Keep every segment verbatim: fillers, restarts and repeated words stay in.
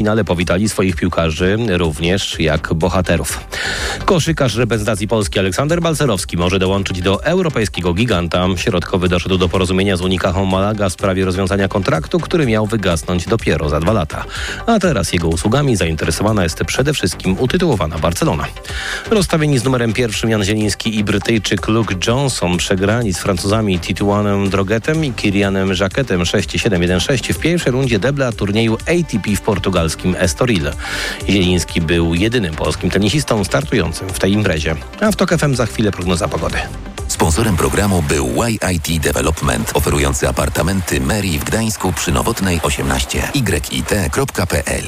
finale powitali swoich piłkarzy również jak bohaterów. Koszykarz reprezentacji Polski Aleksander Balcerowski może dołączyć do europejskiego giganta. Środkowy doszedł do porozumienia z Unicają Malaga w sprawie rozwiązania kontraktu, który miał wygasnąć dopiero za dwa lata. A teraz jego usługami zainteresowana jest przede wszystkim utytułowana Barcelona. Rozstawieni z numerem pierwszym Jan Zieliński i Brytyjczyk Luke Johnson przegrali z Francuzami Titouanem Droguetem i Kirianem Jacquetem sześć siedem jeden sześć w pierwszej rundzie debla turnieju A T P w portugalskim Estoril. Zieliński był jedynym polskim tenisistą startującym w tej imprezie. A w TOK F M za chwilę prognoza pogody. Sponsorem programu był Y I T Development, oferujący apartamenty Mary w Gdańsku przy Nowotnej osiemnaście. y i t kropka p l.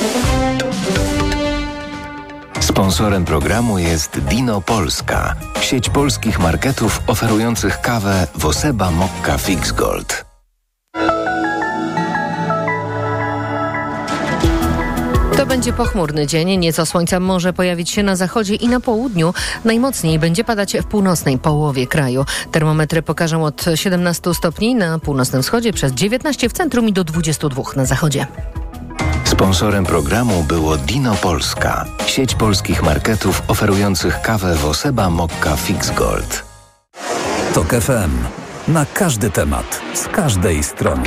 Sponsorem programu jest Dino Polska, sieć polskich marketów oferujących kawę Woseba Mokka Fix Gold. To będzie pochmurny dzień, nieco słońca może pojawić się na zachodzie i na południu. Najmocniej będzie padać w północnej połowie kraju. Termometry pokażą od siedemnastu stopni na północnym wschodzie, przez dziewiętnaście w centrum i do dwudziestu dwóch na zachodzie. Sponsorem programu było Dino Polska, sieć polskich marketów oferujących kawę Woseba Mokka Fix Gold. TOK F M. Na każdy temat, z każdej strony.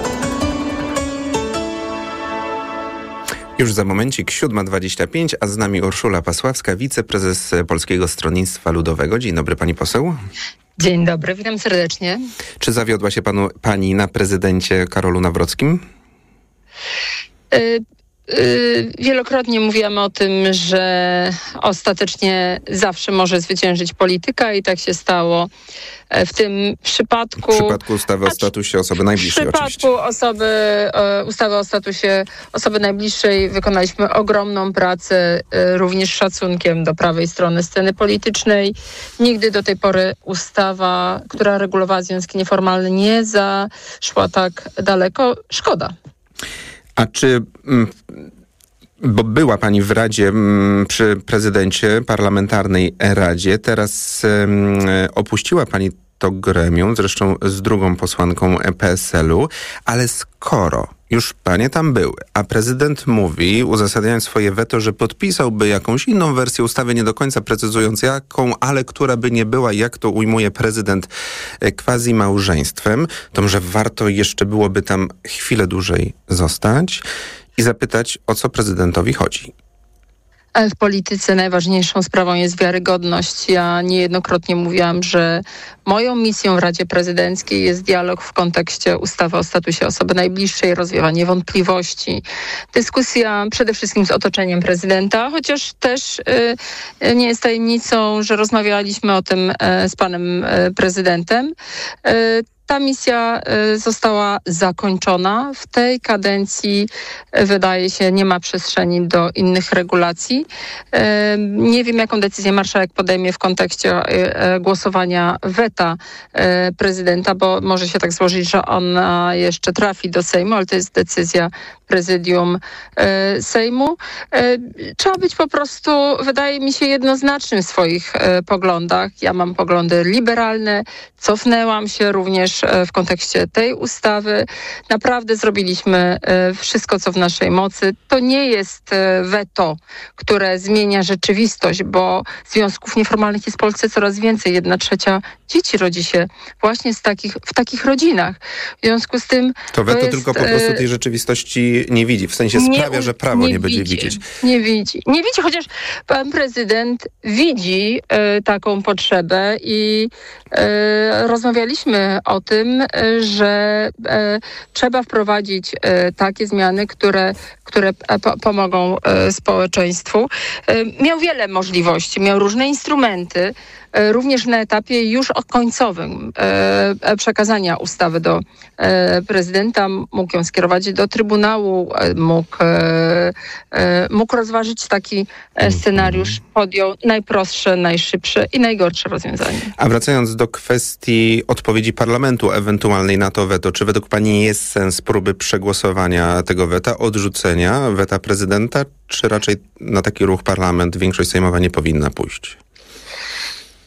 Już za momencik siódma dwadzieścia pięć, a z nami Urszula Pasławska, wiceprezes Polskiego Stronnictwa Ludowego. Dzień dobry, pani poseł. Dzień dobry, witam serdecznie. Czy zawiodła się panu, pani na prezydencie Karolu Nawrockim? Y- y- wielokrotnie mówiłam o tym, że ostatecznie zawsze może zwyciężyć polityka i tak się stało. W tym przypadku... W przypadku ustawy o statusie osoby najbliższej W przypadku oczywiście. osoby, e, ustawy o statusie osoby najbliższej wykonaliśmy ogromną pracę, e, również szacunkiem do prawej strony sceny politycznej. Nigdy do tej pory ustawa, która regulowała związki nieformalne, nie zaszła tak daleko. Szkoda. A czy... Mm, Bo była pani w Radzie przy prezydencie, parlamentarnej Radzie. Teraz um, opuściła pani to gremium, zresztą z drugą posłanką P S L u, ale skoro już panie tam były, a prezydent mówi, uzasadniając swoje weto, że podpisałby jakąś inną wersję ustawy, nie do końca precyzując jaką, ale która by nie była, jak to ujmuje prezydent, quasi małżeństwem, to może warto jeszcze byłoby tam chwilę dłużej zostać i zapytać, o co prezydentowi chodzi. W polityce najważniejszą sprawą jest wiarygodność. Ja niejednokrotnie mówiłam, że moją misją w Radzie Prezydenckiej jest dialog w kontekście ustawy o statusie osoby najbliższej, rozwiewanie wątpliwości, dyskusja przede wszystkim z otoczeniem prezydenta, chociaż też y, nie jest tajemnicą, że rozmawialiśmy o tym y, z panem y, prezydentem. Y, Ta misja została zakończona. W tej kadencji, wydaje się, nie ma przestrzeni do innych regulacji. Nie wiem, jaką decyzję marszałek podejmie w kontekście głosowania weta prezydenta, bo może się tak złożyć, że ona jeszcze trafi do Sejmu, ale to jest decyzja prezydium Sejmu. Trzeba być po prostu, wydaje mi się, jednoznacznym w swoich poglądach. Ja mam poglądy liberalne, cofnęłam się również w kontekście tej ustawy. Naprawdę zrobiliśmy wszystko, co w naszej mocy. To nie jest weto, które zmienia rzeczywistość, bo związków nieformalnych jest w Polsce coraz więcej. Jedna trzecia dzieci rodzi się właśnie z takich, w takich rodzinach. W związku z tym... To weto to jest, tylko po prostu tej rzeczywistości nie widzi. W sensie sprawia, nie, że prawo nie, nie będzie widzi, widzieć. Nie widzi. Nie widzi, chociaż pan prezydent widzi e, taką potrzebę i e, rozmawialiśmy o tym, e, że e, trzeba wprowadzić e, takie zmiany, które, które po, pomogą e, społeczeństwu. E, miał wiele możliwości, miał różne instrumenty, również na etapie już końcowym e, przekazania ustawy do e, prezydenta. Mógł ją skierować do Trybunału, e, mógł, e, e, mógł rozważyć taki e, scenariusz, podjął najprostsze, najszybsze i najgorsze rozwiązanie. A wracając do kwestii odpowiedzi parlamentu ewentualnej na to weto, czy według pani nie jest sens próby przegłosowania tego weta, odrzucenia weta prezydenta, czy raczej na taki ruch parlament większość sejmowa nie powinna pójść?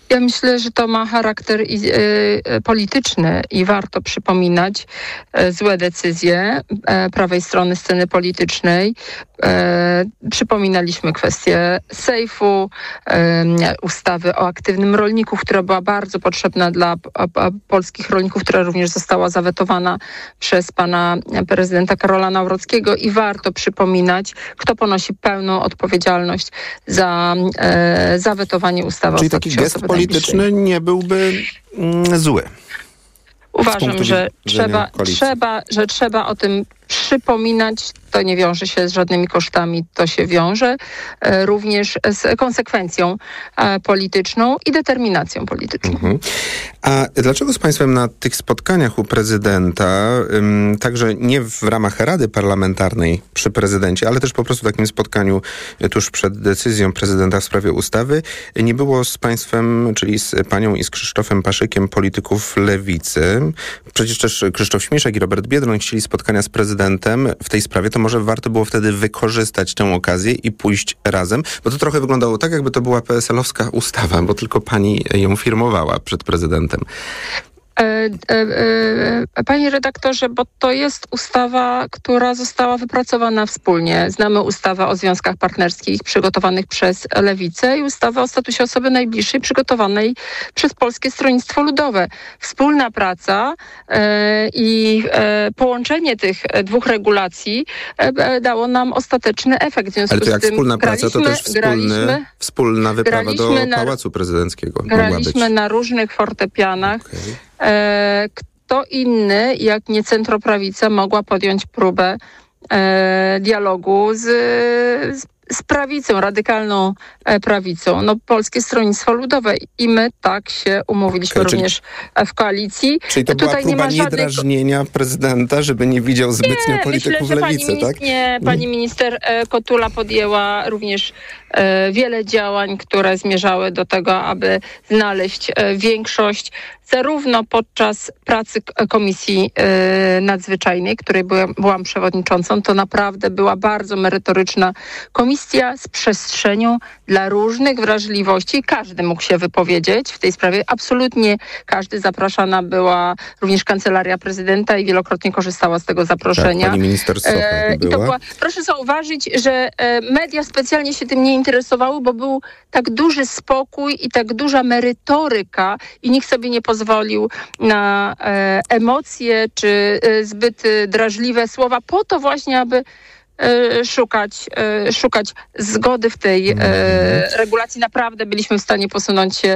Ja myślę, że to ma charakter i, y, polityczny i warto przypominać y, złe decyzje y, prawej strony sceny politycznej. Y, przypominaliśmy kwestię sejfu, y, ustawy o aktywnym rolniku, która była bardzo potrzebna dla a, a, polskich rolników, która również została zawetowana przez pana prezydenta Karola Nawrockiego i warto przypominać, kto ponosi pełną odpowiedzialność za y, zawetowanie ustawy Czyli o taki statusie gest osoby polityczny nie byłby mm, zły. Uważam, że trzeba, trzeba, że trzeba o tym przypominać. To nie wiąże się z żadnymi kosztami, to się wiąże e, również z konsekwencją e, polityczną i determinacją polityczną. Mhm. A dlaczego z państwem na tych spotkaniach u prezydenta, ym, także nie w ramach Rady Parlamentarnej przy prezydencie, ale też po prostu takim spotkaniu tuż przed decyzją prezydenta w sprawie ustawy, nie było z państwem, czyli z panią i z Krzysztofem Paszykiem, polityków lewicy? Przecież też Krzysztof Śmiszek i Robert Biedroń chcieli spotkania z prezydentem w tej sprawie. To może warto było wtedy wykorzystać tę okazję i pójść razem, bo to trochę wyglądało tak, jakby to była P S L-owska ustawa, bo tylko pani ją firmowała przed prezydentem. E, e, e, panie redaktorze, bo to jest ustawa, która została wypracowana wspólnie. Znamy ustawę o związkach partnerskich przygotowanych przez Lewicę i ustawę o statusie osoby najbliższej przygotowanej przez Polskie Stronnictwo Ludowe. Wspólna praca e, i e, połączenie tych dwóch regulacji e, dało nam ostateczny efekt. W związku Ale to jak z tym wspólna praca, to też wspólny, graliśmy, wspólna wyprawa do na, Pałacu Prezydenckiego. Graliśmy na różnych fortepianach. Okay. Kto inny, jak nie centroprawica, mogła podjąć próbę e, dialogu z, z, z prawicą, radykalną e, prawicą. No, Polskie Stronnictwo Ludowe i my tak się umówiliśmy okay, również czyli, w koalicji. Czyli to Tutaj była próba nie ma żadnych... niedrażnienia prezydenta, żeby nie widział zbytnio nie, polityków myślę, lewicy, pani tak? Nie, pani minister e, Kotula podjęła również e, wiele działań, które zmierzały do tego, aby znaleźć e, większość zarówno podczas pracy Komisji y, Nadzwyczajnej, której byłam, byłam przewodniczącą, to naprawdę była bardzo merytoryczna komisja z przestrzenią dla różnych wrażliwości. Każdy mógł się wypowiedzieć w tej sprawie. Absolutnie każdy. Zapraszana była również Kancelaria Prezydenta i wielokrotnie korzystała z tego zaproszenia. Tak, pani minister Socha e, była. I to była. Proszę zauważyć, że e, media specjalnie się tym nie interesowały, bo był tak duży spokój i tak duża merytoryka i nikt sobie nie pozwolił pozwolił na e, emocje czy e, zbyt e, drażliwe słowa po to właśnie, aby e, szukać, e, szukać zgody w tej e, regulacji. Naprawdę byliśmy w stanie posunąć się e,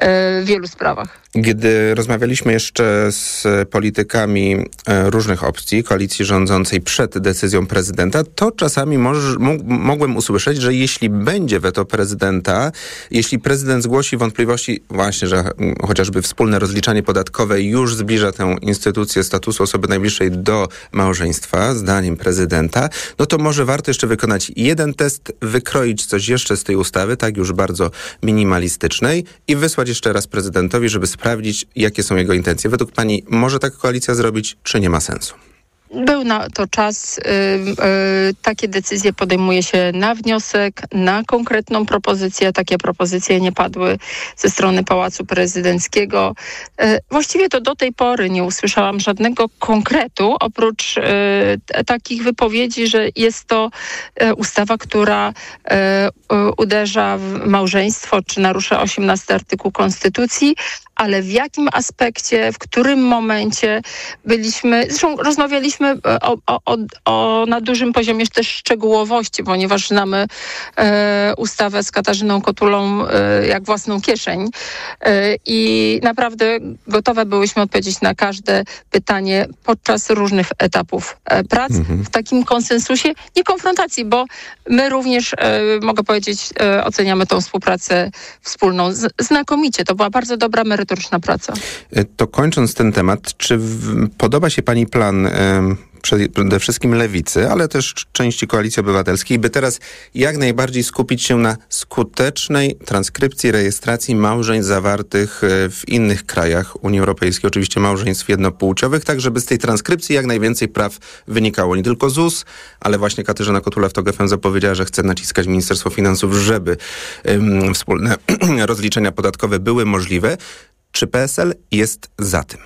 w wielu sprawach. Gdy rozmawialiśmy jeszcze z politykami różnych opcji, koalicji rządzącej przed decyzją prezydenta, to czasami moż, mógł, mogłem usłyszeć, że jeśli będzie weto prezydenta, jeśli prezydent zgłosi wątpliwości właśnie, że chociażby wspólne rozliczanie podatkowe już zbliża tę instytucję statusu osoby najbliższej do małżeństwa, zdaniem prezydenta, no to może warto jeszcze wykonać jeden test, wykroić coś jeszcze z tej ustawy, tak już bardzo minimalistycznej i wysłać jeszcze raz prezydentowi, żeby sprawdzić, jakie są jego intencje. Według pani może tak koalicja zrobić, czy nie ma sensu? Był na to czas. Yy, yy, takie decyzje podejmuje się na wniosek, na konkretną propozycję. Takie propozycje nie padły ze strony Pałacu Prezydenckiego. Yy, właściwie to do tej pory nie usłyszałam żadnego konkretu, oprócz yy, t- takich wypowiedzi, że jest to yy, ustawa, która yy, yy, uderza w małżeństwo, czy narusza osiemnasty artykuł Konstytucji, ale w jakim aspekcie, w którym momencie byliśmy, zresztą rozmawialiśmy o, o, o, o na dużym poziomie też szczegółowości, ponieważ znamy e, ustawę z Katarzyną Kotulą e, jak własną kieszeń e, i naprawdę gotowe byłyśmy odpowiedzieć na każde pytanie podczas różnych etapów e, prac mhm. w takim konsensusie, nie konfrontacji, bo my również, e, mogę powiedzieć, e, oceniamy tą współpracę wspólną z, znakomicie. To była bardzo dobra merytoryczna praca. To kończąc ten temat, czy w, podoba się pani plan y, przede wszystkim Lewicy, ale też części Koalicji Obywatelskiej, by teraz jak najbardziej skupić się na skutecznej transkrypcji, rejestracji małżeństw zawartych w innych krajach Unii Europejskiej, oczywiście małżeństw jednopłciowych, tak żeby z tej transkrypcji jak najwięcej praw wynikało. Nie tylko Z U S, ale właśnie Katarzyna Kotula w TOK F M zapowiedziała, że chce naciskać Ministerstwo Finansów, żeby um, wspólne rozliczenia podatkowe były możliwe. Czy P S L jest za tym?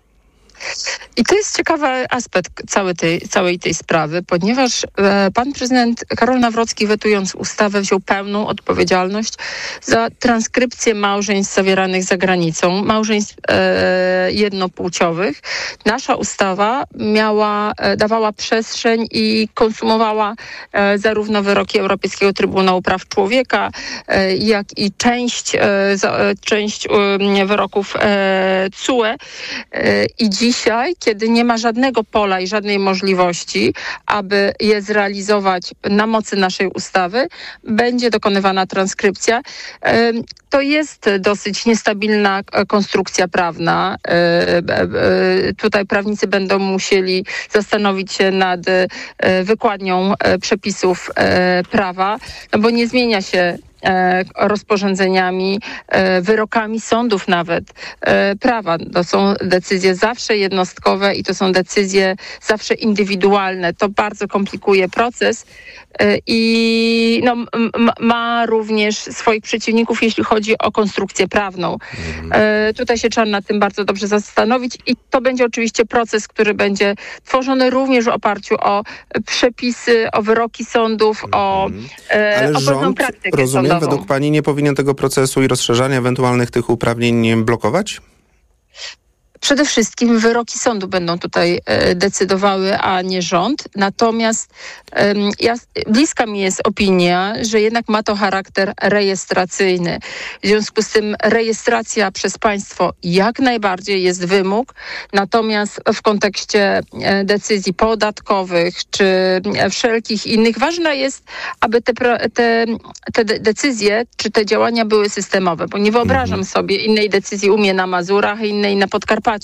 I to jest ciekawy aspekt całej tej, całej tej sprawy, ponieważ e, pan prezydent Karol Nawrocki, wetując ustawę, wziął pełną odpowiedzialność za transkrypcję małżeństw zawieranych za granicą, małżeństw e, jednopłciowych. Nasza ustawa miała, e, dawała przestrzeń i konsumowała e, zarówno wyroki Europejskiego Trybunału Praw Człowieka, e, jak i część, e, za, e, część e, wyroków e, C U E. E, I dzisiaj, kiedy nie ma żadnego pola i żadnej możliwości, aby je zrealizować na mocy naszej ustawy, będzie dokonywana transkrypcja. To jest dosyć niestabilna konstrukcja prawna. Tutaj prawnicy będą musieli zastanowić się nad wykładnią przepisów prawa, no bo nie zmienia się rozporządzeniami, wyrokami sądów nawet prawa. To są decyzje zawsze jednostkowe i to są decyzje zawsze indywidualne. To bardzo komplikuje proces i no, m- ma również swoich przeciwników, jeśli chodzi o konstrukcję prawną. Mhm. Tutaj się trzeba nad tym bardzo dobrze zastanowić i to będzie oczywiście proces, który będzie tworzony również w oparciu o przepisy, o wyroki sądów, mhm. o, Ale o rząd, pewną praktykę rozumiem, sądową. według pani nie powinien tego procesu i rozszerzania ewentualnych tych uprawnień blokować? Przede wszystkim wyroki sądu będą tutaj e, decydowały, a nie rząd. Natomiast e, ja, bliska mi jest opinia, że jednak ma to charakter rejestracyjny. W związku z tym rejestracja przez państwo jak najbardziej jest wymóg. Natomiast w kontekście e, decyzji podatkowych czy e, wszelkich innych ważne jest, aby te, te, te decyzje czy te działania były systemowe. Bo nie wyobrażam mhm. sobie innej decyzji u mnie na Mazurach, innej na Podkarpaciu.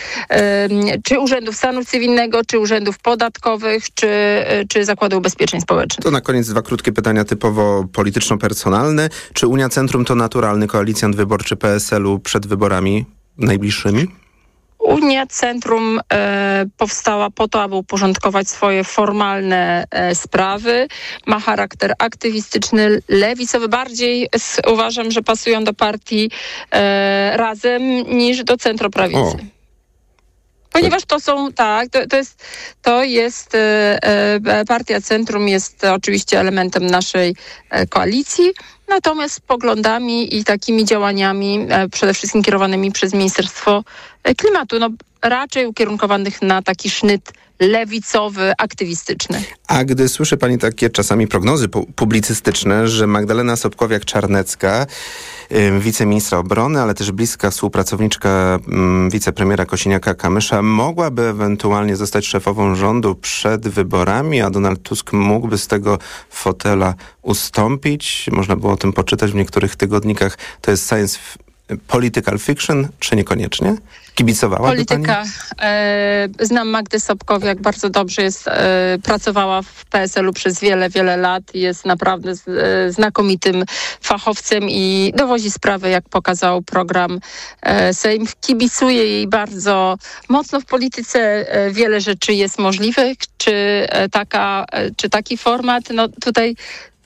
Czy Urzędów Stanu Cywilnego, czy Urzędów Podatkowych, czy, czy Zakładu Ubezpieczeń Społecznych. To na koniec dwa krótkie pytania typowo polityczno-personalne. Czy Unia Centrum to naturalny koalicjant wyborczy P S L u przed wyborami najbliższymi? Unia Centrum e, powstała po to, aby uporządkować swoje formalne e, sprawy. Ma charakter aktywistyczny, lewicowy. Bardziej s, uważam, że pasują do partii e, Razem niż do centroprawicy. O. Ponieważ to są, tak, to, to jest, to jest e, e, partia Centrum jest oczywiście elementem naszej e, koalicji, natomiast z poglądami i takimi działaniami e, przede wszystkim kierowanymi przez Ministerstwo Klimatu, no raczej ukierunkowanych na taki sznyt lewicowy, aktywistyczny. A gdy słyszy pani takie czasami prognozy pu- publicystyczne, że Magdalena Sobkowiak-Czarnecka, y, wiceministra obrony, ale też bliska współpracowniczka y, wicepremiera Kosiniaka-Kamysza mogłaby ewentualnie zostać szefową rządu przed wyborami, a Donald Tusk mógłby z tego fotela ustąpić? Można było o tym poczytać w niektórych tygodnikach. To jest science political fiction, czy niekoniecznie? Kibicowałaby Polityka. pani? E, znam Magdę Sobkowiak, bardzo dobrze jest, e, pracowała w P S L u przez wiele, wiele lat. Jest naprawdę z, e, znakomitym fachowcem i dowodzi sprawę, jak pokazał program e, Sejm. Kibicuję jej bardzo mocno. W polityce e, wiele rzeczy jest możliwych. Czy, e, taka, e, czy taki format? No tutaj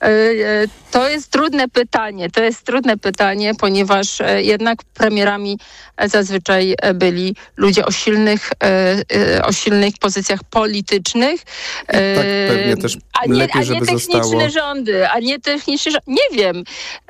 to jest trudne pytanie. To jest trudne pytanie, ponieważ jednak premierami zazwyczaj byli ludzie o silnych, o silnych pozycjach politycznych. Tak, pewnie też a nie, lepiej, a nie żeby techniczne zostało... rządy, a nie techniczne rządy. Nie wiem.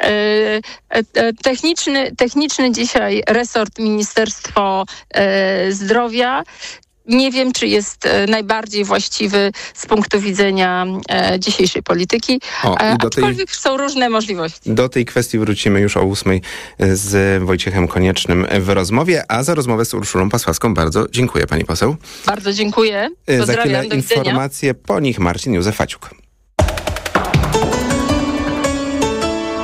Techniczny, techniczny dzisiaj resort Ministerstwo Zdrowia. Nie wiem, czy jest e, najbardziej właściwy z punktu widzenia e, dzisiejszej polityki, o, e, aczkolwiek tej, są różne możliwości. Do tej kwestii wrócimy już o ósmej z Wojciechem Koniecznym w rozmowie, a za rozmowę z Urszulą Pasławską bardzo dziękuję pani poseł. Bardzo dziękuję. Pozdrawiam, za chwilę do informacje, po nich Marcin Józefaciuk.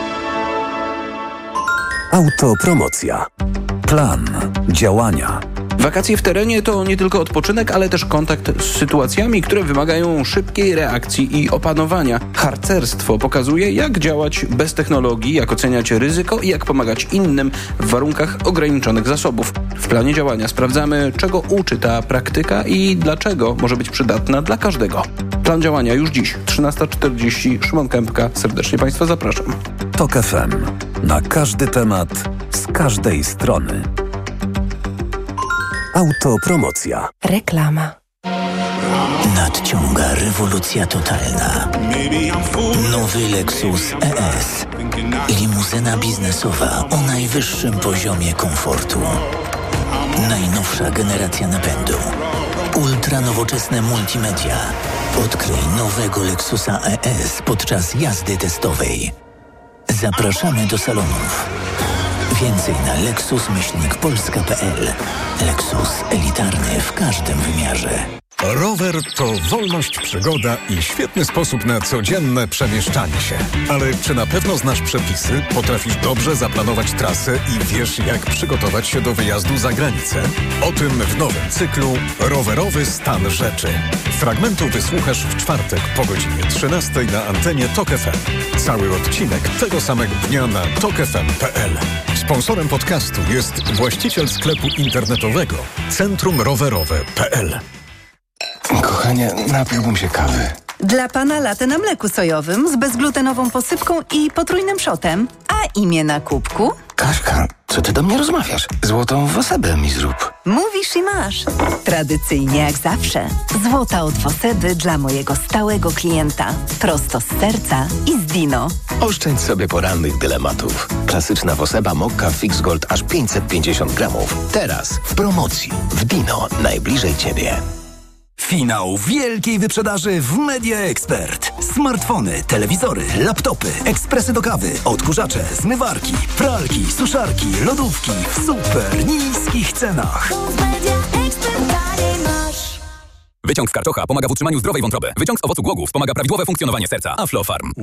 Autopromocja. Plan działania. Wakacje w terenie to nie tylko odpoczynek, ale też kontakt z sytuacjami, które wymagają szybkiej reakcji i opanowania. Harcerstwo pokazuje, jak działać bez technologii, jak oceniać ryzyko i jak pomagać innym w warunkach ograniczonych zasobów. W planie działania sprawdzamy, czego uczy ta praktyka i dlaczego może być przydatna dla każdego. Plan działania już dziś, trzynasta czterdzieści. Szymon Kępka. Serdecznie Państwa zapraszam. TOK F M. Na każdy temat, z każdej strony. Autopromocja. Reklama. Nadciąga rewolucja totalna. Nowy Lexus E S. Limuzyna biznesowa o najwyższym poziomie komfortu. Najnowsza generacja napędu. Ultra nowoczesne multimedia. Odkryj nowego Lexusa E S podczas jazdy testowej. Zapraszamy do salonów. Więcej na lexus myślnik polska kropka p l. Lexus elitarny w każdym wymiarze. Rower to wolność, przygoda i świetny sposób na codzienne przemieszczanie się. Ale czy na pewno znasz przepisy, potrafisz dobrze zaplanować trasę i wiesz, jak przygotować się do wyjazdu za granicę? O tym w nowym cyklu Rowerowy stan rzeczy. Fragmentu wysłuchasz w czwartek po godzinie trzynastej na antenie TOK F M. Cały odcinek tego samego dnia na tok f m kropka p l. Sponsorem podcastu jest właściciel sklepu internetowego Centrum Rowerowe kropka p l. Kochanie, napiłbym się kawy. Dla pana latte na mleku sojowym z bezglutenową posypką i potrójnym szotem. A imię na kubku? Kaśka, co ty do mnie rozmawiasz? Złotą wosobę mi zrób. Mówisz i masz. Tradycyjnie jak zawsze. Złota od Woseby dla mojego stałego klienta. Prosto z serca i z Dino. Oszczędź sobie porannych dylematów. Klasyczna Woseba Mokka Fix Gold aż pięćset pięćdziesiąt gramów. Teraz w promocji w Dino, najbliżej ciebie. Finał wielkiej wyprzedaży w Media Expert. Smartfony, telewizory, laptopy, ekspresy do kawy, odkurzacze, zmywarki, pralki, suszarki, lodówki w super niskich cenach. Wyciąg z karczocha pomaga w utrzymaniu zdrowej wątroby. Wyciąg z owocu głogów wspomaga prawidłowe funkcjonowanie serca. Aflofarm.